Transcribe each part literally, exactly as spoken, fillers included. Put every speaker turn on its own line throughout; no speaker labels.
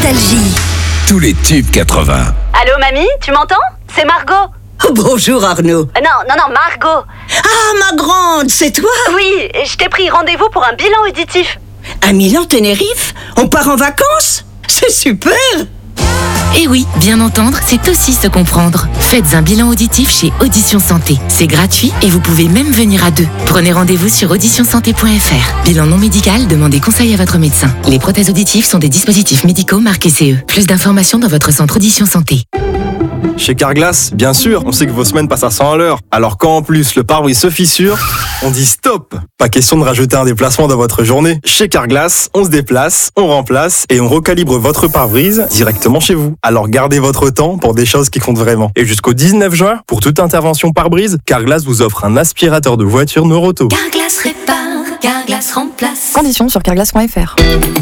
Nostalgie.
Tous les tubes quatre-vingts.
Allô, mamie, tu m'entends? C'est Margot.
Oh, bonjour Arnaud.
Euh, non, non, non, Margot.
Ah, ma grande, c'est toi?
Oui, je t'ai pris rendez-vous pour un bilan auditif.
À Milan-Tenerife? On part en vacances? C'est super!
Et oui, bien entendre, c'est aussi se comprendre. Faites un bilan auditif chez Audition Santé. C'est gratuit et vous pouvez même venir à deux. Prenez rendez-vous sur audition santé point f r. Bilan non médical, demandez conseil à votre médecin. Les prothèses auditives sont des dispositifs médicaux marqués C E. Plus d'informations dans votre centre Audition Santé.
Chez Carglass, bien sûr, on sait que vos semaines passent à cent à l'heure. Alors quand en plus le pare-brise se fissure, on dit stop. Pas question de rajouter un déplacement dans votre journée. Chez Carglass, on se déplace, on remplace et on recalibre votre pare-brise directement chez vous. Alors gardez votre temps pour des choses qui comptent vraiment. Et jusqu'au dix-neuf juin, pour toute intervention pare-brise, Carglass vous offre un aspirateur de voiture Neuroto.
Carglass répare, Carglass remplace.
Conditions sur carglass point f r.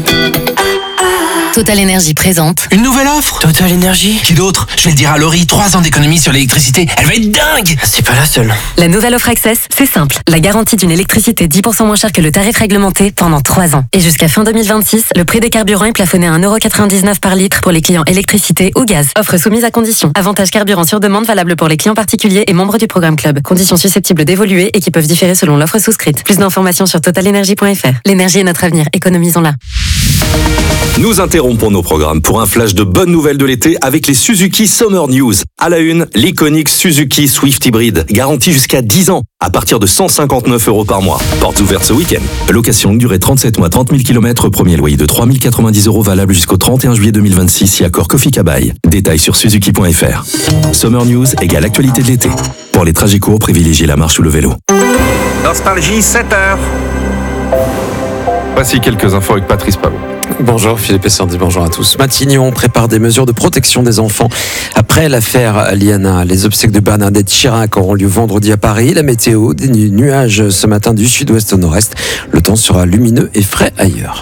Total Énergie présente.
Une nouvelle offre Total Énergie. Qui d'autre? Je vais le dire à Laurie, trois ans d'économie sur l'électricité. Elle va être dingue. C'est pas la seule.
La nouvelle offre Access, c'est simple. La garantie d'une électricité dix pour cent moins chère que le tarif réglementé pendant trois ans. Et jusqu'à fin deux mille vingt-six, le prix des carburants est plafonné à un euro quatre-vingt-dix-neuf par litre pour les clients électricité ou gaz. Offre soumise à conditions. Avantage carburant sur demande valable pour les clients particuliers et membres du programme Club. Conditions susceptibles d'évoluer et qui peuvent différer selon l'offre souscrite. Plus d'informations sur total énergie point f r. L'énergie est notre avenir. Économisons-la.
Nous interrompons nos programmes pour un flash de bonnes nouvelles de l'été avec les Suzuki Summer News. À la une, l'iconique Suzuki Swift Hybrid, garantie jusqu'à dix ans, à partir de cent cinquante-neuf euros par mois. Portes ouvertes ce week-end. Location durée trente-sept mois, trente mille kilomètres, premier loyer de trois mille quatre-vingt-dix euros valable jusqu'au trente et un juillet deux mille vingt-six, si accord Kofi Kabai. Détails sur suzuki point f r. Summer News égale actualité de l'été. Pour les trajets courts, privilégiez la marche ou le vélo.
Nostalgie, sept heures.
Voici quelques infos avec Patrice Pavot.
Bonjour Philippe et Sandy, bonjour à tous. Matignon prépare des mesures de protection des enfants après l'affaire Liana. Les obsèques de Bernadette Chirac auront lieu vendredi à Paris. La météo, des nuages ce matin du sud-ouest au nord-est. Le temps sera lumineux et frais ailleurs.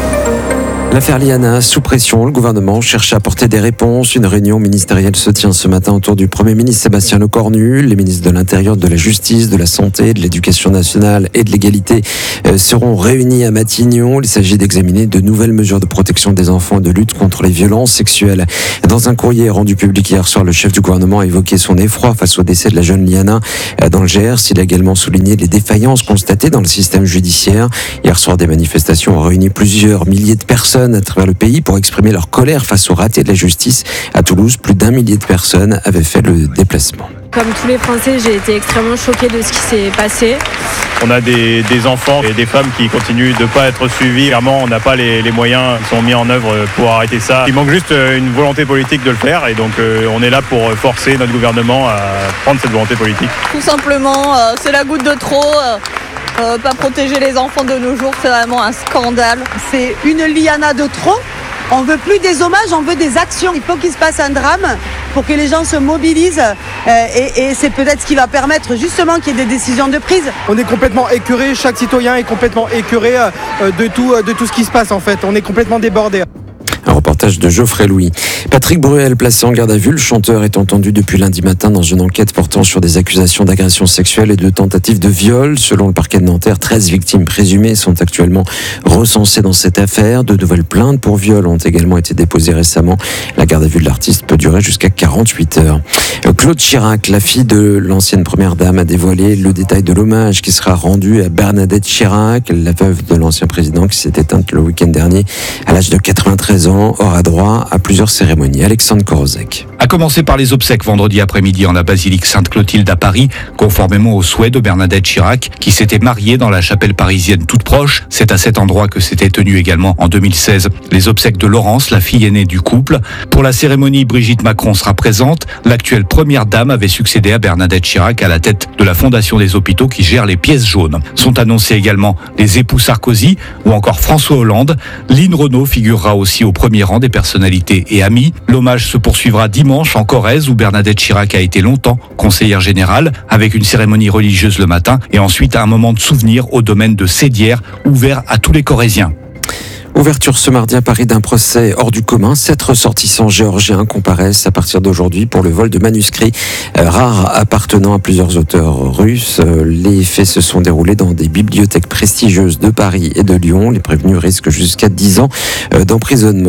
L'affaire Liana, sous pression, le gouvernement cherche à apporter des réponses. Une réunion ministérielle se tient ce matin autour du Premier ministre Sébastien Lecornu. Les ministres de l'Intérieur, de la Justice, de la Santé, de l'Éducation nationale et de l'Égalité euh, seront réunis à Matignon. Il s'agit d'examiner de nouvelles mesures de protection des enfants et de lutte contre les violences sexuelles. Dans un courrier rendu public hier soir, le chef du gouvernement a évoqué son effroi face au décès de la jeune Liana euh, dans le Gers. Il a également souligné les défaillances constatées dans le système judiciaire. Hier soir, des manifestations ont réuni plusieurs milliers de personnes à travers le pays pour exprimer leur colère face au raté de la justice. À Toulouse, plus d'un millier de personnes avaient fait le déplacement.
Comme tous les Français, j'ai été extrêmement choquée de ce qui s'est passé.
On a des, des enfants et des femmes qui continuent de ne pas être suivis. Clairement, on n'a pas les, les moyens qui sont mis en œuvre pour arrêter ça. Il manque juste une volonté politique de le faire et donc euh, on est là pour forcer notre gouvernement à prendre cette volonté politique.
Tout simplement, euh, c'est la goutte de trop. Euh... Euh, pas protéger les enfants de nos jours, c'est vraiment un scandale.
C'est une liana de trop. On veut plus des hommages, on veut des actions. Il faut qu'il se passe un drame pour que les gens se mobilisent euh, et, et c'est peut-être ce qui va permettre justement qu'il y ait des décisions de prise.
On est complètement écœuré, chaque citoyen est complètement écœuré euh, de, tout, de tout ce qui se passe en fait. On est complètement débordé.
Un reportage de Geoffrey Louis. Patrick Bruel, placé en garde à vue, le chanteur est entendu depuis lundi matin dans une enquête portant sur des accusations d'agression sexuelle et de tentative de viol. Selon le parquet de Nanterre, treize victimes présumées sont actuellement recensées dans cette affaire. De nouvelles plaintes pour viol ont également été déposées récemment. La garde à vue de l'artiste peut durer jusqu'à quarante-huit heures. Claude Chirac, la fille de l'ancienne première dame, a dévoilé le détail de l'hommage qui sera rendu à Bernadette Chirac, la veuve de l'ancien président qui s'est éteinte le week-end dernier à l'âge de quatre-vingt-treize ans. Aura droit à plusieurs cérémonies. Alexandre Korozek.
À commencer par les obsèques vendredi après-midi en la basilique Sainte-Clotilde à Paris, conformément au souhait de Bernadette Chirac, qui s'était mariée dans la chapelle parisienne toute proche. C'est à cet endroit que s'était tenu également en deux mille seize les obsèques de Laurence, la fille aînée du couple. Pour la cérémonie, Brigitte Macron sera présente. L'actuelle première dame avait succédé à Bernadette Chirac à la tête de la Fondation des hôpitaux qui gère les pièces jaunes. Sont annoncés également les époux Sarkozy ou encore François Hollande. Lynn Renaud figurera aussi au premier rang des personnalités et amis. L'hommage se poursuivra dimanche en Corrèze où Bernadette Chirac a été longtemps conseillère générale avec une cérémonie religieuse le matin et ensuite un moment de souvenir au domaine de Sédière ouvert à tous les Corréziens.
Ouverture ce mardi à Paris d'un procès hors du commun. Sept ressortissants géorgiens comparaissent à partir d'aujourd'hui pour le vol de manuscrits euh, rares appartenant à plusieurs auteurs russes. Euh, les faits se sont déroulés dans des bibliothèques prestigieuses de Paris et de Lyon. Les prévenus risquent jusqu'à dix ans euh, d'emprisonnement.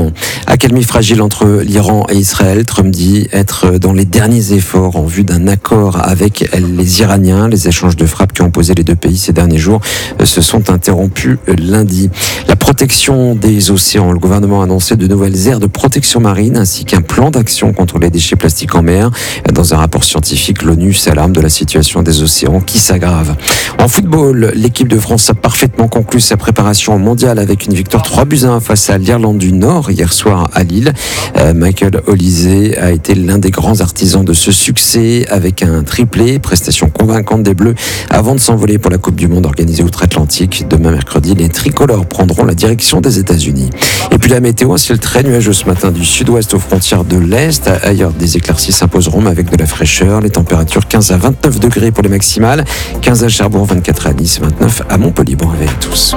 Accalmie fragile entre l'Iran et Israël. Trump dit être dans les derniers efforts en vue d'un accord avec les Iraniens. Les échanges de frappes qui ont opposé les deux pays ces derniers jours se sont interrompus lundi. La protection des océans. Le gouvernement a annoncé de nouvelles aires de protection marine ainsi qu'un plan d'action contre les déchets plastiques en mer. Dans un rapport scientifique, l'ONU s'alarme de la situation des océans qui s'aggrave. En football, l'équipe de France a parfaitement conclu sa préparation au mondial avec une victoire trois buts à un face à l'Irlande du Nord hier soir à Lille. Euh, Michael Olise a été l'un des grands artisans de ce succès avec un triplé, prestation convaincante des Bleus avant de s'envoler pour la Coupe du Monde organisée outre-Atlantique. Demain mercredi, les tricolores prendront la direction des États-Unis. Et puis la météo, un ciel très nuageux ce matin du sud-ouest aux frontières de l'Est. Ailleurs, des éclaircies s'imposeront mais avec de la fraîcheur. Les températures quinze à vingt-neuf degrés pour les maximales, quinze à Cherbourg, vingt-quatre à Nice, vingt-neuf à Montpellier. Bon réveil à tous.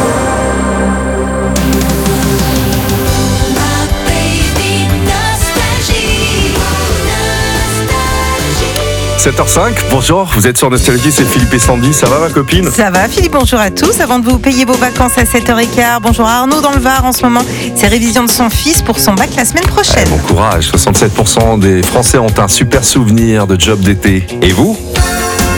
sept heures cinq, bonjour, vous êtes sur Nostalgie, c'est Philippe et Sandy, ça va ma copine?
Ça va Philippe, bonjour à tous. Avant de vous payer vos vacances à sept heures quinze, bonjour à Arnaud dans le Var en ce moment. C'est révision de son fils pour son bac la semaine prochaine.
Ouais, bon courage, soixante-sept pour cent des Français ont un super souvenir de job d'été. Et vous?